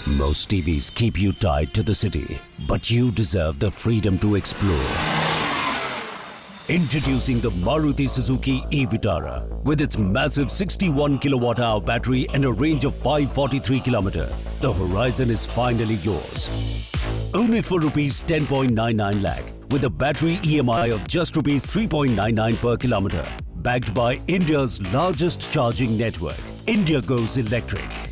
Most TVs keep you tied to the city, but you deserve the freedom to explore. Introducing the Maruti Suzuki e-Vitara. With its massive 61 kilowatt-hour battery and a range of 543 km, the horizon is finally yours. Own it for Rs 10.99 lakh with a battery EMI of just Rs 3.99 per kilometer. Backed by India's largest charging network, India Goes Electric.